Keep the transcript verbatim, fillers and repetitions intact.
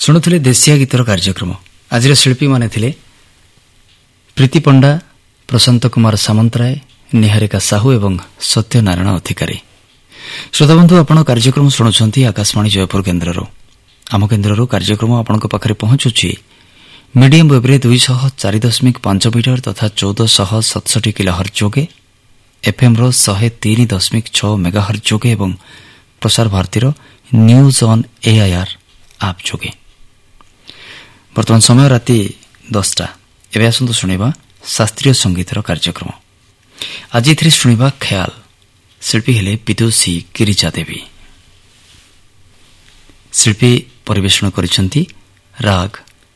ଶୁଣୁଥିଲେ ଦେଶିଆ ଗୀତର କାର୍ଯ୍ୟକ୍ରମ। ଆଜିର ଶିଳ୍ପୀମାନେ ଥିଲେ ପ୍ରୀତି ପଣ୍ଡା, ପ୍ରଶାନ୍ତ କୁମାର ସାମନ୍ତରାୟ, ନିହାରିକା ସାହୁ ଏବଂ ସତ୍ୟନାରାୟଣ ଅଧିକାରୀ। ଶ୍ରୋତାବନ୍ଧୁ, ଆପଣ କାର୍ଯ୍ୟକ୍ରମ ଶୁଣୁଛନ୍ତି ଆକାଶବାଣୀ ଜୟପୁର କେନ୍ଦ୍ରରୁ। ଆମ କେନ୍ଦ୍ରରୁ କାର୍ଯ୍ୟକ୍ରମ ଆପଣଙ୍କ ପାଖରେ ପହଞ୍ଚୁଛି ମିଡିୟମ୍ ୱେବ୍ରେ ଦୁଇଶହ ଚାରି ଦଶମିକ ପାଞ୍ଚ ମିଟର ତଥା ଚଉଦଶହ ସତଷଠି କିଲୋହର୍ଟ୍ଜ ଯୋଗେ, ଏଫ୍ଏମ୍ର ଶହେ ତିନି ଦଶମିକ ଛଅ ମେଗାହର୍ଟ୍ଜ ଯୋଗେ ଏବଂ ପ୍ରସାର ଭାରତୀର ନ୍ୟୁଜ୍ ଅନ୍ ଏଆଇଆର୍ ଆପ୍ ଯୋଗେ। ବର୍ତ୍ତମାନ ସମୟ ରାତି ଦଶଟା। ଏବେ ଆସନ୍ତୁ ଶୁଣିବା ଶାସ୍ତ୍ରୀୟ ସଙ୍ଗୀତର କାର୍ଯ୍ୟକ୍ରମ। ଆଜି ଏଥିରେ ଶୁଣିବା ଖ୍ୟାଲ। ଶିଳ୍ପୀ ହେଲେ ବିଦୁଷୀ ଗିରିଜା ଦେବୀ। ଶିଳ୍ପୀ ପରିବେଷଣ କରିଛନ୍ତି ରାଗ